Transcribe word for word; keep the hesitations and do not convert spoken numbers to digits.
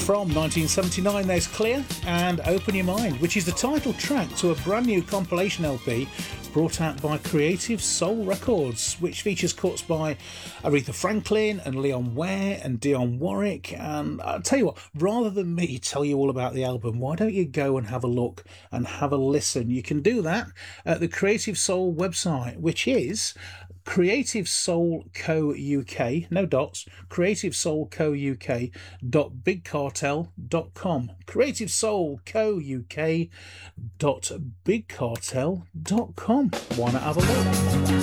From nineteen seventy-nine, there's Clear and Open Your Mind, which is the title track to a brand new compilation L P brought out by Creative Soul Records, which features cuts by Aretha Franklin and Leon Ware and Dionne Warwick. And I'll tell you what, rather than me tell you all about the album, why don't you go and have a look and have a listen? You can do that at the Creative Soul website, which is Creative Soul Co U K, no dots, Creative Soul Co U K dot big cartel dot com. Creative Soul Co U K dot big cartel dot com. Why not have a look?